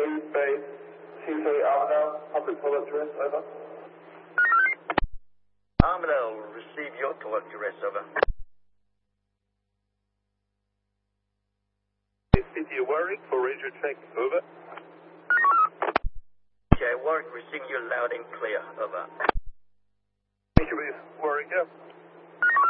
Base, TK Armadale, public toilet address, over. Armadale, receive your toilet address, over. City of Warwick for region check, over. Okay, Warwick, receiving you loud and clear, over. Thank you, Warwick, yeah.